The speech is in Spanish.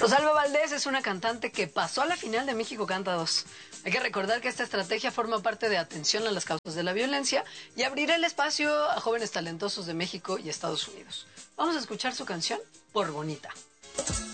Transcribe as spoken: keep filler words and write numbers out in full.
Rosalba Valdés es una cantante que pasó a la final de México Canta dos. Hay que recordar que esta estrategia forma parte de atención a las causas de la violencia y abrirá el espacio a jóvenes talentosos de México y Estados Unidos. Vamos a escuchar su canción, Por Bonita.